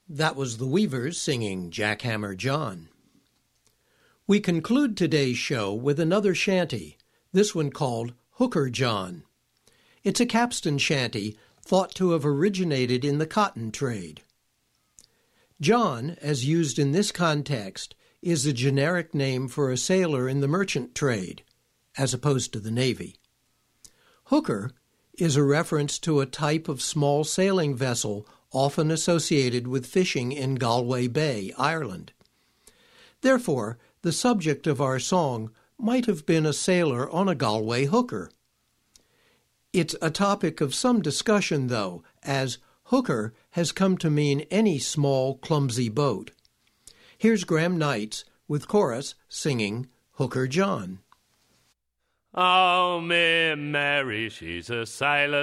That was the Weavers singing Jackhammer John. We conclude today's show with another shanty, this one called Hooker John. It's a capstan shanty thought to have originated in the cotton trade. John, as used in this context, is a generic name for a sailor in the merchant trade, as opposed to the Navy. Hooker is a reference to a type of small sailing vessel often associated with fishing in Galway Bay, Ireland. Therefore, the subject of our song might have been a sailor on a Galway hooker. It's a topic of some discussion, though, as hooker has come to mean any small, clumsy boat. Here's Graham Knights with chorus singing Hooker John. Oh, me Mary, she's a sailor